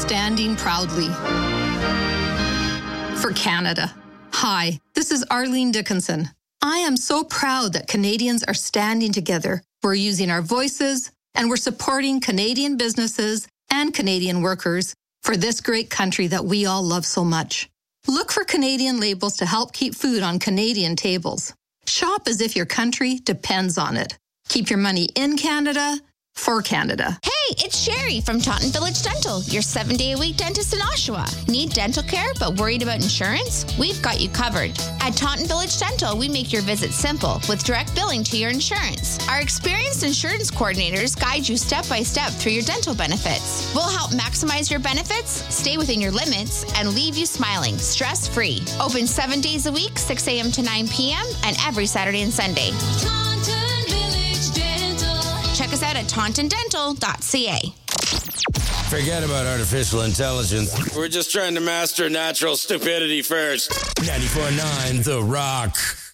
standing proudly for Canada. Hi, this is Arlene Dickinson. I am so proud that Canadians are standing together. We're using our voices and we're supporting Canadian businesses and Canadian workers for this great country that we all love so much. Look for Canadian labels to help keep food on Canadian tables. Shop as if your country depends on it. Keep your money in Canada for Canada. Hey, it's Sherry from Taunton Village Dental, your 7-day-a-week dentist in Oshawa. Need dental care but worried about insurance? We've got you covered. At Taunton Village Dental, we make your visit simple with direct billing to your insurance. Our experienced insurance coordinators guide you step by step through your dental benefits. We'll help maximize your benefits, stay within your limits, and leave you smiling, stress-free. Open 7 days a week, 6 a.m. to 9 p.m., and every Saturday and Sunday. Check us out at tauntondental.ca. Forget about artificial intelligence. We're just trying to master natural stupidity first. 94.9 The Rock.